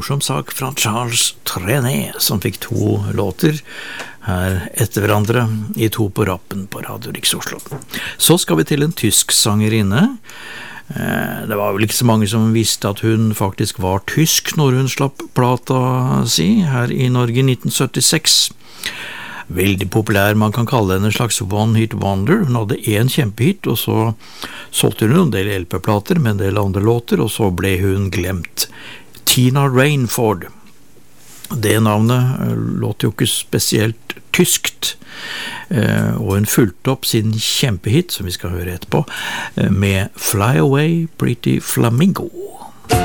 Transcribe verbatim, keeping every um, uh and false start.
morsom sak fra Charles Trenet, som fikk to låter her etter hverandre i to på rappen på Radio Riks Oslo. Så skal vi til en tysk sangerinne. Det var vel ikke så mange som visste at hun faktisk var tysk når hun slapp plata si her i Norge i nitten syttiseks. Veldig populær, man kan kalle henne en slags one-hit wonder. Hun hadde en kjempehit, og så solgte hun en del L P-plater med en del andre låter, og så ble hun glemt. Tina Rainford. Det navnet låt jo ikke spesielt tyskt, og hun fulgte opp sin kjempehit, som vi skal høre etterpå, med Fly Away Pretty Flamingo.